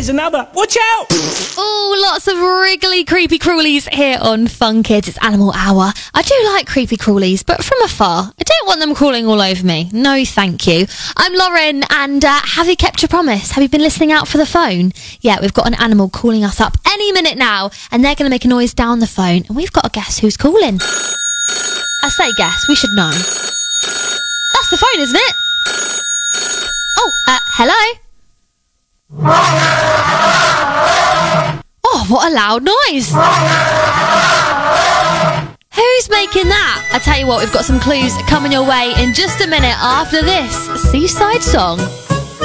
there's another. Watch out! Oh, lots of wriggly creepy crawlies here on Fun Kids. It's Animal Hour. I do like creepy crawlies, but from afar. I don't want them crawling all over me. No, thank you. I'm Lauren, and have you kept your promise? Have you been listening out for the phone? Yeah, we've got an animal calling us up any minute now, and they're going to make a noise down the phone, and we've got to guess who's calling. I say guess, we should know. That's the phone, isn't it? Oh, hello? Oh, what a loud noise. Who's making that? I tell you what, we've got some clues coming your way in just a minute after this Seaside Song.